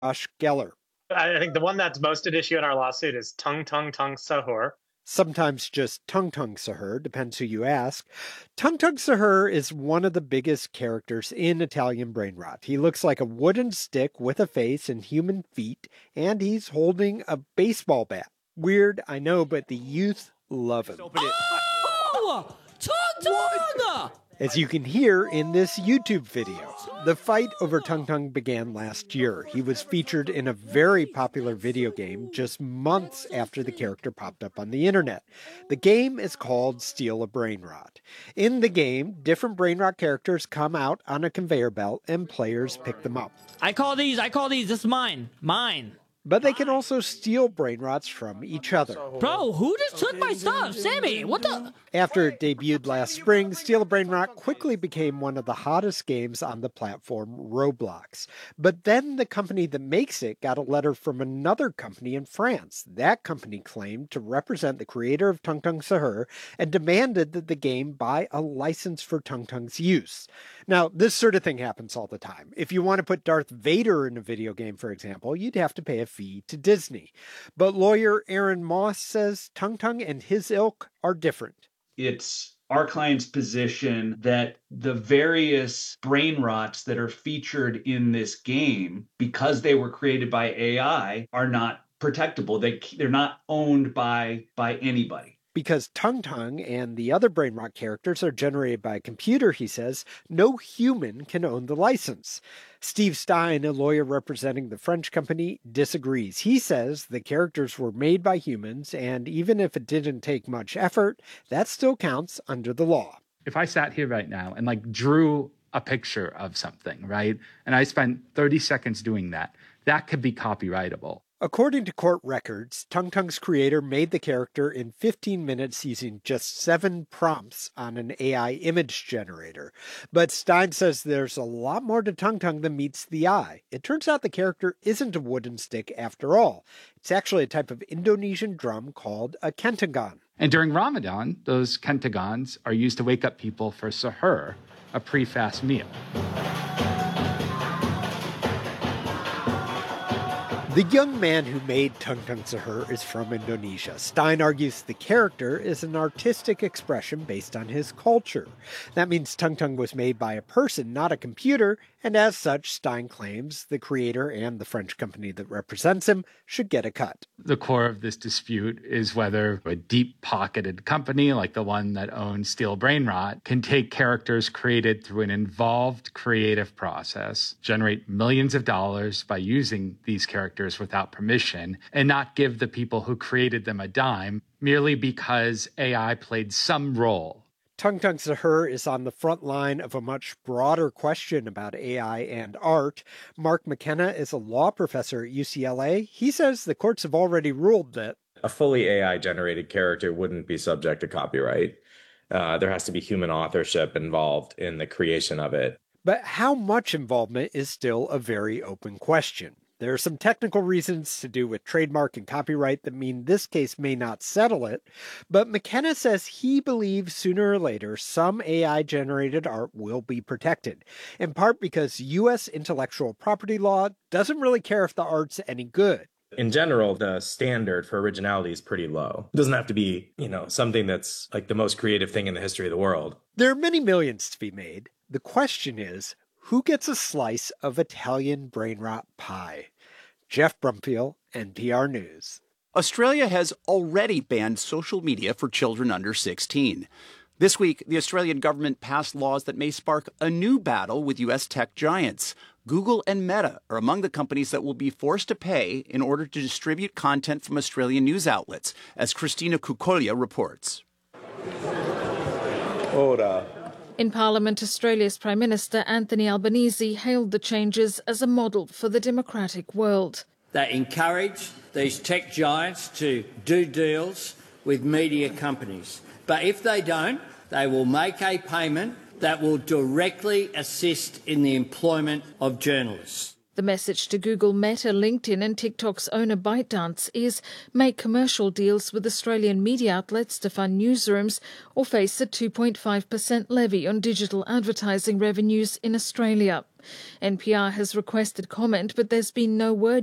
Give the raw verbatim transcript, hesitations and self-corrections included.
Josh Geller. I think the one that's most at issue in our lawsuit is Tung Tung Tung Sahur. Sometimes just Tung Tung Sahur, depends who you ask. Tung Tung Sahur is one of the biggest characters in Italian brain rot. He looks like a wooden stick with a face and human feet, and he's holding a baseball bat. Weird, I know, but the youth love him. Oh! Tung Tung! As you can hear in this YouTube video, the fight over Tung Tung began last year. He was featured in a very popular video game just months after the character popped up on the internet. The game is called Steal a Brain Rot. In the game, different brain rot characters come out on a conveyor belt and players pick them up. I call these, I call these, this is mine, mine. But they can also steal brain rots from each other. Bro, who just took my stuff? Sammy, what the? After it debuted last spring, Steal a Brain Rot quickly became one of the hottest games on the platform Roblox. But then the company that makes it got a letter from another company in France. That company claimed to represent the creator of Tung Tung Sahur and demanded that the game buy a license for Tung Tung's use. Now, this sort of thing happens all the time. If you want to put Darth Vader in a video game, for example, you'd have to pay a fee to Disney. But lawyer Aaron Moss says Tung Tung and his ilk are different. It's our client's position that the various brain rots that are featured in this game, because they were created by A I, are not protectable. They, they're not owned by, by anybody. Because Tung Tung and the other brain rot characters are generated by a computer, he says, no human can own the license. Steve Stein, a lawyer representing the French company, disagrees. He says the characters were made by humans, and even if it didn't take much effort, that still counts under the law. If I sat here right now and like drew a picture of something, right, and I spent thirty seconds doing that, that could be copyrightable. According to court records, Tung Tung's creator made the character in fifteen minutes using just seven prompts on an A I image generator. But Stein says there's a lot more to Tung Tung than meets the eye. It turns out the character isn't a wooden stick after all. It's actually a type of Indonesian drum called a kentagon. And during Ramadan, those kentagons are used to wake up people for sahur, a pre-fast meal. The young man who made Tung Tung Sahur is from Indonesia. Stein argues the character is an artistic expression based on his culture. That means Tung Tung was made by a person, not a computer, and as such, Stein claims the creator and the French company that represents him should get a cut. The core of this dispute is whether a deep-pocketed company like the one that owns Steal Brain Rot can take characters created through an involved creative process, generate millions of dollars by using these characters without permission, and not give the people who created them a dime merely because A I played some role. Tung Tung Sahur is on the front line of a much broader question about A I and art. Mark McKenna is a law professor at U C L A. He says the courts have already ruled that a fully A I-generated character wouldn't be subject to copyright. Uh, there has to be human authorship involved in the creation of it. But how much involvement is still a very open question. There are some technical reasons to do with trademark and copyright that mean this case may not settle it, but McKenna says he believes sooner or later some A I-generated art will be protected, in part because U S intellectual property law doesn't really care if the art's any good. In general, the standard for originality is pretty low. It doesn't have to be, you know, something that's like the most creative thing in the history of the world. There are many millions to be made. The question is, who gets a slice of Italian brain rot pie? Jeff Brumfield, N P R News. Australia has already banned social media for children under sixteen. This week, the Australian government passed laws that may spark a new battle with U S tech giants. Google and Meta are among the companies that will be forced to pay in order to distribute content from Australian news outlets, as Christina Kukolia reports. Order. In Parliament, Australia's Prime Minister Anthony Albanese hailed the changes as a model for the democratic world. They encourage these tech giants to do deals with media companies. But if they don't, they will make a payment that will directly assist in the employment of journalists. The The message to Google, Meta, LinkedIn and TikTok's owner ByteDance is make commercial deals with Australian media outlets to fund newsrooms or face a two point five percent levy on digital advertising revenues in Australia. N P R has requested comment, but there's been no word